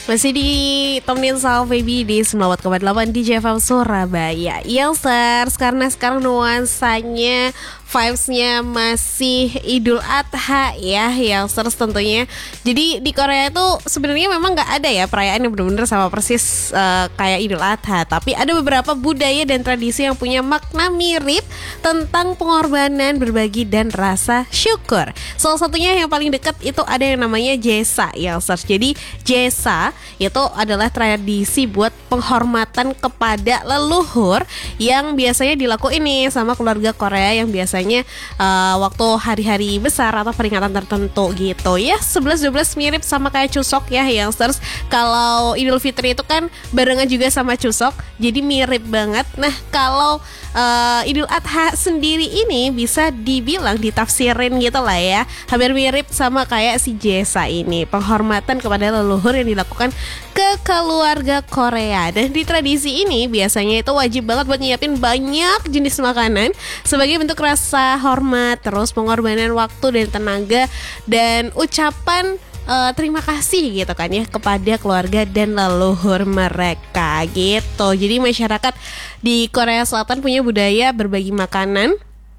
Masih ditemenin sama Baby di 94,8 di JFM Surabaya. Youngsters, karena sekarang nuansanya vibes-nya masih Idul Adha ya, Youngsters tentunya. Jadi di Korea itu sebenarnya memang nggak ada ya perayaan yang benar-benar sama persis kayak Idul Adha. Tapi ada beberapa budaya dan tradisi yang punya makna mirip tentang pengorbanan, berbagi, dan rasa syukur. Salah satunya yang paling dekat itu ada yang namanya Jesa, Youngsters. Jadi Jesa itu adalah tradisi buat penghormatan kepada leluhur yang biasanya dilakuin nih sama keluarga Korea yang biasanya waktu hari-hari besar atau peringatan tertentu gitu ya. 11-12 mirip sama kayak Chuseok ya, Youngsters. Kalau Idul Fitri itu kan barengan juga sama Chuseok, jadi mirip banget. Nah, kalau Idul Adha sendiri ini bisa dibilang ditafsirin gitu lah ya, hampir mirip sama kayak si Jesa ini, penghormatan kepada leluhur yang dilakukan ke keluarga Korea. Dan di tradisi ini biasanya itu wajib banget buat nyiapin banyak jenis makanan sebagai bentuk rasa hormat, terus pengorbanan waktu dan tenaga, dan ucapan terima kasih gitu kan ya kepada keluarga dan leluhur mereka gitu. Jadi masyarakat di Korea Selatan punya budaya berbagi makanan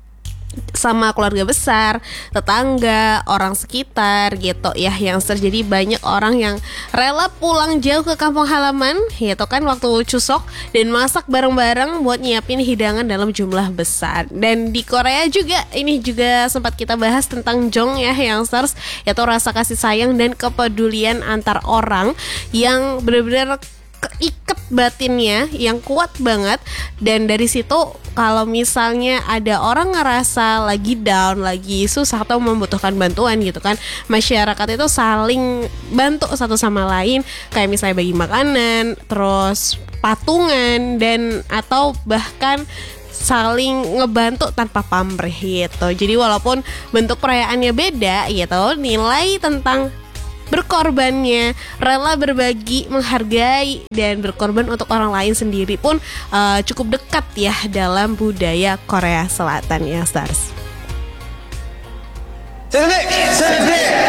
sama keluarga besar, tetangga, orang sekitar gitu ya, yang terjadi banyak orang yang rela pulang jauh ke kampung halaman gitu kan waktu Chuseok dan masak bareng-bareng buat nyiapin hidangan dalam jumlah besar. Dan di Korea juga ini juga sempat kita bahas tentang Jong ya, youngsters, yaitu rasa kasih sayang dan kepedulian antar orang yang benar-benar keikat batinnya yang kuat banget. Dan dari situ kalau misalnya ada orang ngerasa lagi down, lagi susah atau membutuhkan bantuan gitu kan, masyarakat itu saling bantu satu sama lain, kayak misalnya bagi makanan, terus patungan, dan atau bahkan saling ngebantu tanpa pamrih gitu. Jadi walaupun bentuk perayaannya beda gitu, nilai tentang berkorbannya, rela berbagi, menghargai, dan berkorban untuk orang lain sendiri pun cukup dekat ya dalam budaya Korea Selatan ya, Stars.